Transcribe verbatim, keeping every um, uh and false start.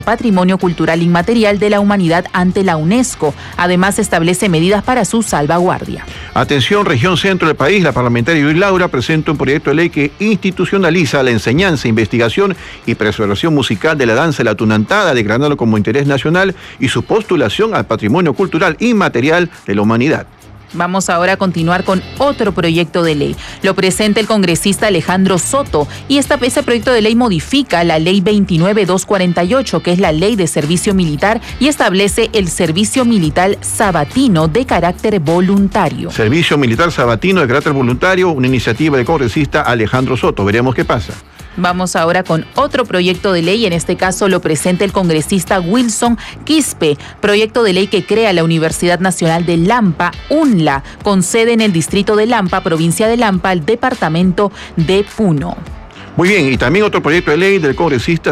Patrimonio Cultural Inmaterial de la Humanidad ante la UNESCO. Además, establece medidas para su salvaguardia. Atención, región centro del país. La parlamentaria Luis Laura presenta un proyecto de ley que institucionaliza la enseñanza, investigación y preservación musical de la danza de la tunantada, declarándolo como interés nacional y su postulación al Patrimonio Cultural Inmaterial de la Humanidad. Vamos ahora a continuar con otro proyecto de ley. Lo presenta el congresista Alejandro Soto y esta, ese proyecto de ley modifica la ley veintinueve mil doscientos cuarenta y ocho, que es la ley de servicio militar, y establece el servicio militar sabatino de carácter voluntario. Servicio militar sabatino de carácter voluntario, una iniciativa del congresista Alejandro Soto. Veremos qué pasa. Vamos ahora con otro proyecto de ley, en este caso lo presenta el congresista Wilson Quispe, proyecto de ley que crea la Universidad Nacional de Lampa, UNLA, con sede en el distrito de Lampa, provincia de Lampa, el departamento de Puno. Muy bien, y también otro proyecto de ley del congresista